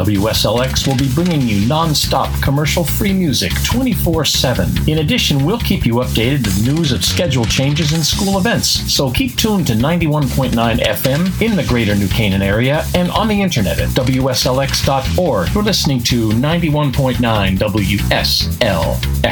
WSLX will be bringing you non-stop commercial-free music 24/7. In addition, we'll keep you updated with news of schedule changes and school events, so keep tuned to 91.9 FM in the greater New Canaan area and on the internet at WSLX.org. You're listening to 91.9 WSLX.